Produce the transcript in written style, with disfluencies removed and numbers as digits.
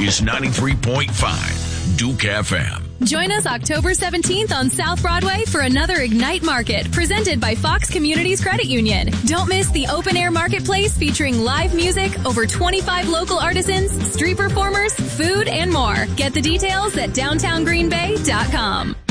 is 93.5 Duke FM. Join us October 17th on South Broadway for another Ignite Market presented by Fox Communities Credit Union. Don't miss the open-air marketplace featuring live music, over 25 local artisans, street performers, food, and more. Get the details at downtowngreenbay.com.